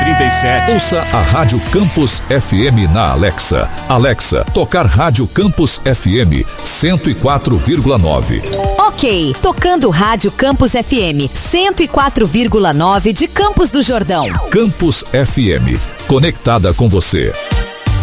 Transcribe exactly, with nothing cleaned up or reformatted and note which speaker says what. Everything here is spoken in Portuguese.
Speaker 1: trinta e sete.
Speaker 2: Ouça a Rádio Campus F M na Alexa. Alexa, tocar Rádio Campus F M cento e quatro vírgula nove.
Speaker 3: Ok, tocando Rádio Campus F M cento e quatro vírgula nove de Campos do Jordão.
Speaker 2: Campus F M, conectada com você.